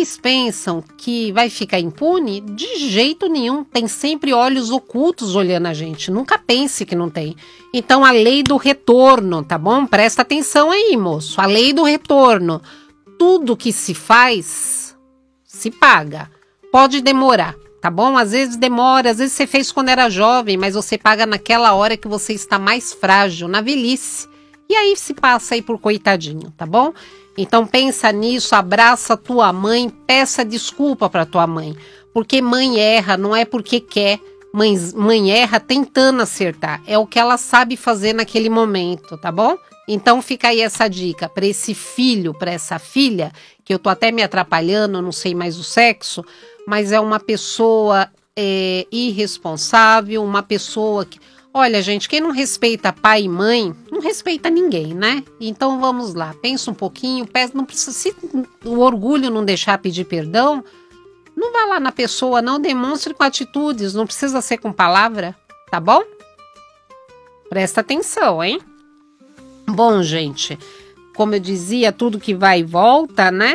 Vocês pensam que vai ficar impune? De jeito nenhum, tem sempre olhos ocultos olhando a gente, nunca pense que não tem. Então a lei do retorno, tá bom? Presta atenção aí, moço, a lei do retorno. Tudo que se faz, se paga. Pode demorar, tá bom? Às vezes demora, às vezes você fez quando era jovem, mas você paga naquela hora que você está mais frágil, na velhice. E aí se passa aí por coitadinho, tá bom? Então pensa nisso, abraça tua mãe, peça desculpa para tua mãe. Porque mãe erra, não é porque quer. Mãe erra tentando acertar. É o que ela sabe fazer naquele momento, tá bom? Então fica aí essa dica para esse filho, para essa filha, que eu tô até me atrapalhando, não sei mais o sexo, mas é uma pessoa irresponsável, uma pessoa que... Olha, gente, quem não respeita pai e mãe, não respeita ninguém, né? Então vamos lá, pensa um pouquinho, não precisa, se o orgulho não deixar pedir perdão, não vá lá na pessoa, não, demonstre com atitudes, não precisa ser com palavra, tá bom? Presta atenção, hein? Bom, gente, como eu dizia, tudo que vai e volta, né?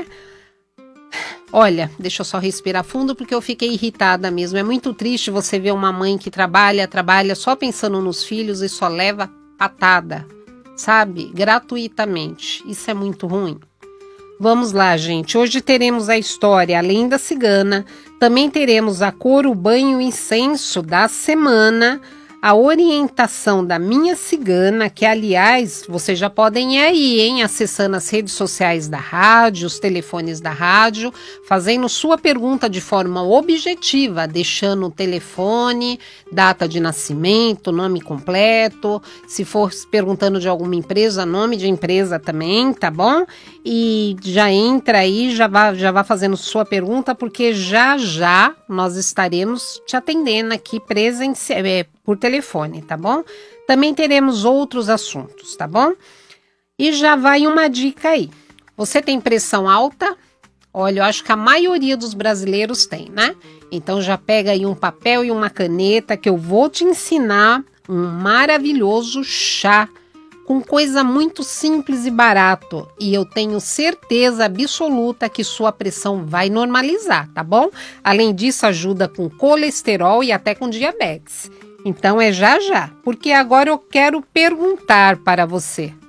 Olha, deixa eu só respirar fundo porque eu fiquei irritada mesmo. É muito triste você ver uma mãe que trabalha só pensando nos filhos e só leva patada, sabe? Gratuitamente. Isso é muito ruim. Vamos lá, gente. Hoje teremos a história Além da Cigana. Também teremos a cor, o banho, o incenso da semana. A orientação da minha cigana, que aliás, vocês já podem ir aí, hein? Acessando as redes sociais da rádio, os telefones da rádio, fazendo sua pergunta de forma objetiva, deixando o telefone, data de nascimento, nome completo, se for perguntando de alguma empresa, nome de empresa também, tá bom? E já entra aí, já vá fazendo sua pergunta, porque já nós estaremos te atendendo aqui por telefone, tá bom? Também teremos outros assuntos, tá bom? E já vai uma dica aí. Você tem pressão alta? Olha, eu acho que a maioria dos brasileiros tem, né? Então já pega aí um papel e uma caneta que eu vou te ensinar um maravilhoso chá com coisa muito simples e barato. E eu tenho certeza absoluta que sua pressão vai normalizar, tá bom? Além disso, ajuda com colesterol e até com diabetes. Então é já, porque agora eu quero perguntar para você.